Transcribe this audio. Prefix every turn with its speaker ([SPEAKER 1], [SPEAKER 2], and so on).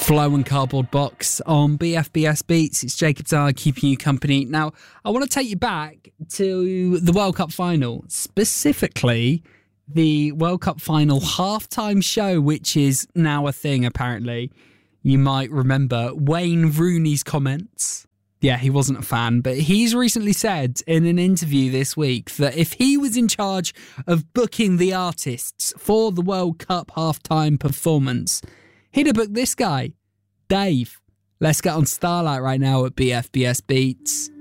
[SPEAKER 1] Flow and Cardboard Box on BFBS Beats. It's Jacob Dyer keeping you company. Now, I want to take you back to the World Cup final, specifically the World Cup final halftime show, which is now a thing, apparently. You might remember Wayne Rooney's comments. Yeah, he wasn't a fan, but he's recently said in an interview this week that if he was in charge of booking the artists for the World Cup halftime performance, he'd have booked this guy, Dave. Let's get on Starlight right now at BFBS Beats.